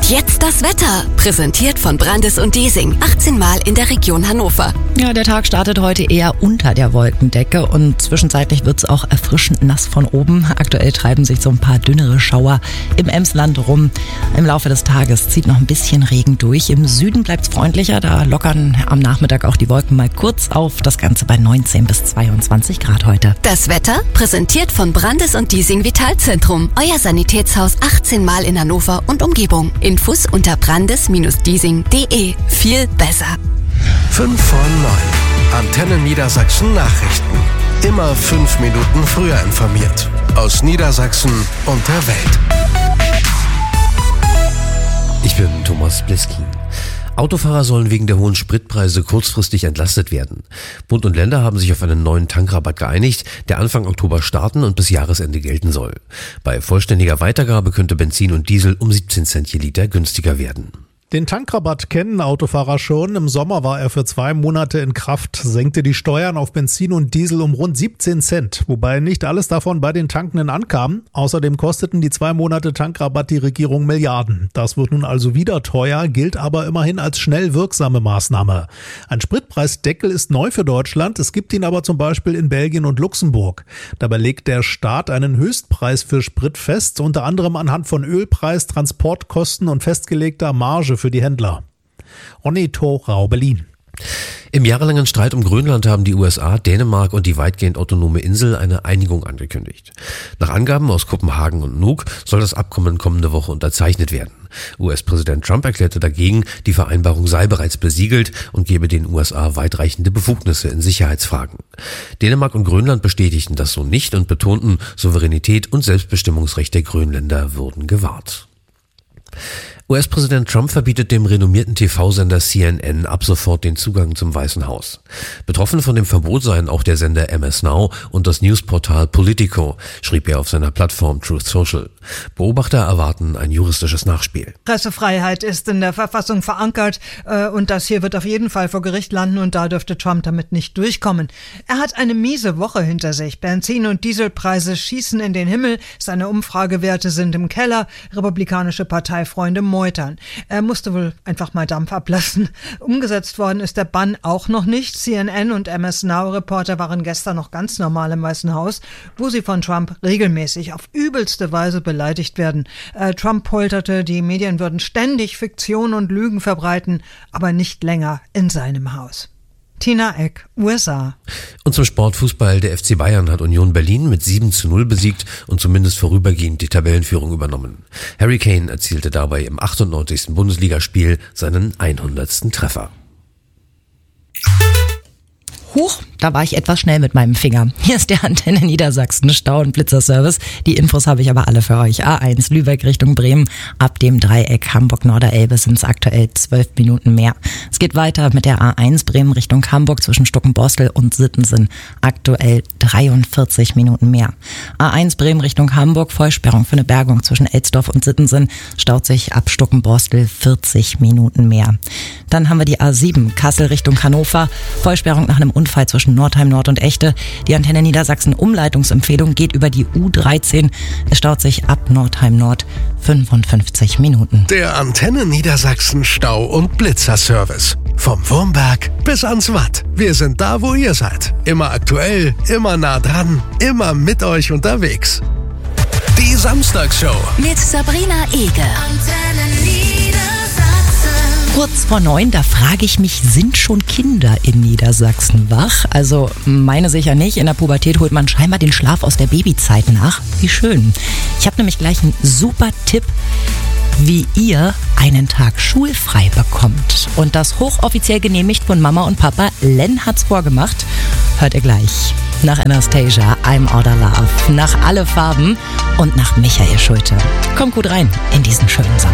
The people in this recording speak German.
Und jetzt das Wetter, präsentiert von Brandis und Diesing, 18 Mal in der Region Hannover. Ja, der Tag startet heute eher unter der Wolkendecke und zwischenzeitlich wird es auch erfrischend nass von oben. Aktuell treiben sich so ein paar dünnere Schauer im Emsland rum. Im Laufe des Tages zieht noch ein bisschen Regen durch. Im Süden bleibt es freundlicher, da lockern am Nachmittag auch die Wolken mal kurz auf. Das Ganze bei 19 bis 22 Grad heute. Das Wetter, präsentiert von Brandis und Diesing Vitalzentrum, euer Sanitätshaus 18 Mal in Hannover und Umgebung. Infos unter brandis-diesing.de. Viel besser. 5 vor 9. Antenne Niedersachsen Nachrichten. Immer 5 Minuten früher informiert. Aus Niedersachsen und der Welt. Ich bin Thomas Bliskin. Autofahrer sollen wegen der hohen Spritpreise kurzfristig entlastet werden. Bund und Länder haben sich auf einen neuen Tankrabatt geeinigt, der Anfang Oktober starten und bis Jahresende gelten soll. Bei vollständiger Weitergabe könnte Benzin und Diesel um 17 Cent je Liter günstiger werden. Den Tankrabatt kennen Autofahrer schon. Im Sommer war er für 2 Monate in Kraft, senkte die Steuern auf Benzin und Diesel um rund 17 Cent, wobei nicht alles davon bei den Tankenden ankam. Außerdem kosteten die 2 Monate Tankrabatt die Regierung Milliarden. Das wird nun also wieder teuer, gilt aber immerhin als schnell wirksame Maßnahme. Ein Spritpreisdeckel ist neu für Deutschland, es gibt ihn aber zum Beispiel in Belgien und Luxemburg. Dabei legt der Staat einen Höchstpreis für Sprit fest, unter anderem anhand von Ölpreis, Transportkosten und festgelegter Marge für die Händler. Ronny Thorau, Berlin. Im jahrelangen Streit um Grönland haben die USA, Dänemark und die weitgehend autonome Insel eine Einigung angekündigt. Nach Angaben aus Kopenhagen und Nuuk soll das Abkommen kommende Woche unterzeichnet werden. US-Präsident Trump erklärte dagegen, die Vereinbarung sei bereits besiegelt und gebe den USA weitreichende Befugnisse in Sicherheitsfragen. Dänemark und Grönland bestätigten das so nicht und betonten, Souveränität und Selbstbestimmungsrecht der Grönländer würden gewahrt. US-Präsident Trump verbietet dem renommierten TV-Sender CNN ab sofort den Zugang zum Weißen Haus. Betroffen von dem Verbot seien auch der Sender MS Now und das Newsportal Politico, schrieb er auf seiner Plattform Truth Social. Beobachter erwarten ein juristisches Nachspiel. Pressefreiheit ist in der Verfassung verankert und das hier wird auf jeden Fall vor Gericht landen und da dürfte Trump damit nicht durchkommen. Er hat eine miese Woche hinter sich. Benzin- und Dieselpreise schießen in den Himmel, seine Umfragewerte sind im Keller, republikanische Parteifreunde meutern. Er musste wohl einfach mal Dampf ablassen. Umgesetzt worden ist der Bann auch noch nicht. CNN und MS Now-Reporter waren gestern noch ganz normal im Weißen Haus, wo sie von Trump regelmäßig auf übelste Weise beleidigt werden. Trump polterte, die Medien würden ständig Fiktion und Lügen verbreiten, aber nicht länger in seinem Haus. Tina Eck, USA. Und zum Sportfußball, der FC Bayern hat Union Berlin mit 7:0 besiegt und zumindest vorübergehend die Tabellenführung übernommen. Harry Kane erzielte dabei im 98. Bundesligaspiel seinen 100. Treffer. Huch, da war ich etwas schnell mit meinem Finger. Hier ist der Antenne Niedersachsen Stau- und Blitzerservice. Die Infos habe ich aber alle für euch. A1 Lübeck Richtung Bremen. Ab dem Dreieck Hamburg-Norderelbe sind es aktuell 12 Minuten mehr. Es geht weiter mit der A1 Bremen Richtung Hamburg zwischen Stuckenborstel und Sittensen. Aktuell 43 Minuten mehr. A1 Bremen Richtung Hamburg. Vollsperrung für eine Bergung zwischen Elsdorf und Sittensen. Staut sich ab Stuckenborstel 40 Minuten mehr. Dann haben wir die A7 Kassel Richtung Hannover. Vollsperrung nach einem Unfall zwischen Nordheim Nord und Echte. Die Antenne Niedersachsen Umleitungsempfehlung geht über die U13. Es staut sich ab Nordheim Nord 55 Minuten. Der Antenne Niedersachsen Stau- und Blitzerservice. Vom Wurmberg bis ans Watt. Wir sind da, wo ihr seid. Immer aktuell, immer nah dran, immer mit euch unterwegs. Die Samstagsshow Mit Sabrina Ege. Kurz vor 9, da frage ich mich, sind schon Kinder in Niedersachsen wach? Also meine sicher nicht. In der Pubertät holt man scheinbar den Schlaf aus der Babyzeit nach. Wie schön. Ich habe nämlich gleich einen super Tipp, wie ihr einen Tag schulfrei bekommt. Und das hochoffiziell genehmigt von Mama und Papa. Len hat's vorgemacht. Hört ihr gleich. Nach Anastasia, I'm Outer Love. Nach Alle Farben und nach Michael Schulte. Kommt gut rein in diesen schönen Sommer.